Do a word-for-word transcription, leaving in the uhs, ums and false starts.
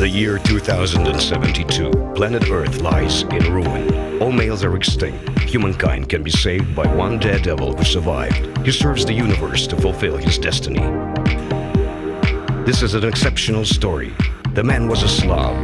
the year two thousand seventy-two, planet Earth lies in ruin. All males are extinct. Humankind can be saved by one daredevil who survived. He serves the universe to fulfill his destiny. This is an exceptional story. The man was a Slav